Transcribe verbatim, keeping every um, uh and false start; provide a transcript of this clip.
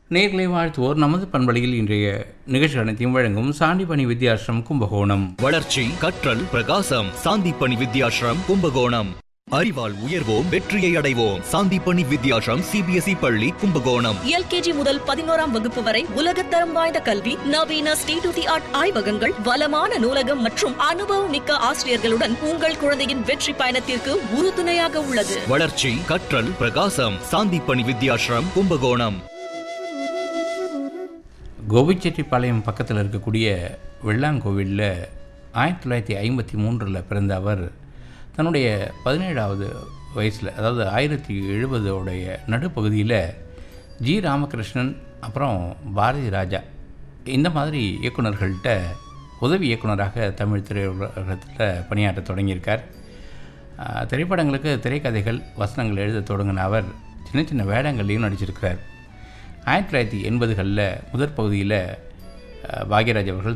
நேர்களை வாழ்த்துவோர் நமது பண்பலையில் இன்றைய நிகழ்ச்சி அனைத்தையும் வழங்கும் சாந்திப்பணி வித்யாசிரம் கும்பகோணம். வளர்ச்சி, கற்றல், பிரகாசம். சாந்திப்பணி வித்யாசிரம் கும்பகோணம். அறிவால் உயர்வோம், வெற்றியை அடைவோம். சாந்திப்பணி வித்யாசிரம் சிபிஎஸ்இ பள்ளி கும்பகோணம். எல்கேஜி முதல் பதினோராம் வகுப்பு வரை உலகத்தரம் வாய்ந்த கல்வி, நவீன ஸ்டேட் ஆஃப் தி ஆர்ட் ஆய்வகங்கள், வளமான நூலகம் மற்றும் அனுபவம் மிக்க ஆசிரியர்களுடன் உங்கள் குழந்தையின் வெற்றி பயணத்திற்கு உறுதுணையாக உள்ளது. வளர்ச்சி, கற்றல், பிரகாசம். சாந்திப்பணி வித்யாசிரம் கும்பகோணம். கோபிச்செட்டிப்பாளையம் பக்கத்தில் இருக்கக்கூடிய வெள்ளாங்கோவிலில் ஆயிரத்தி தொள்ளாயிரத்தி ஐம்பத்தி மூன்றில் பிறந்த அவர் தன்னுடைய பதினேழாவது வயசில், அதாவது ஆயிரத்தி எழுபதோடைய நடுப்பகுதியில் ஜி ராமகிருஷ்ணன் அப்புறம் பாரதி ராஜா இந்த மாதிரி இயக்குநர்கள்ட்ட உதவி இயக்குநராக தமிழ் திரையுலகத்தில் பணியாற்ற தொடங்கியிருக்கார். திரைப்படங்களுக்கு திரைக்கதைகள், வசனங்கள் எழுத தொடங்கின அவர் சின்ன சின்ன வேடங்கள்லையும் நடிச்சிருக்கிறார். ஆயிரத்தி தொள்ளாயிரத்தி எண்பதுகளில் முதற் பகுதியில் பாக்யராஜ் அவர்கள்